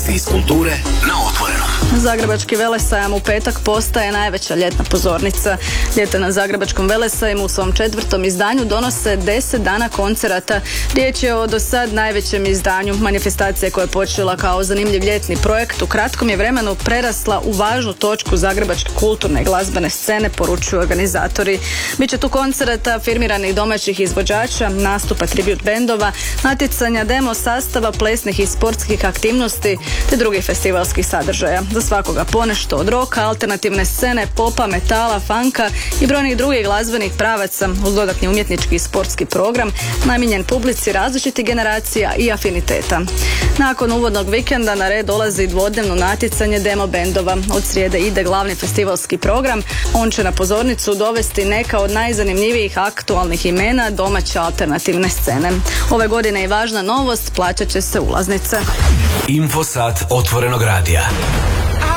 vijesti iz kulture na Otvorenom. Zagrebački velesajam u petak postaje najveća ljetna pozornica. Ljeta na Zagrebačkom velesajmu u svom 4. izdanju donose 10 dana koncerata. Riječ je o do sad najvećem izdanju. Manifestacija koja je počela kao zanimljiv ljetni projekt u kratkom je vremenu prerasla u važnu točku zagrebačke kulturne i glazbene scene, poručuju organizatori. Biće tu koncerata afirmiranih domaćih izvođača, nastupa tribut bendova, natjecanja demo sastava, plesnih i sportskih aktivnosti te drugih festivalskih sadržaja. Za svakoga ponešto od roka, alternativne scene, popa, metala, funka i brojnih drugih glazbenih pravaca uz dodatni umjetnički i sportski program namijenjen publici različitih generacija i afiniteta. Nakon uvodnog vikenda na red dolazi dvodnevno natjecanje demo bendova. Od srijede ide glavni festivalski program. On će na pozornicu dovesti neka od najzanimljivijih aktualnih imena domaće alternativne scene. Ove godine je važna novost, plaćat će se ulaznice. Infosat Otvorenog radija.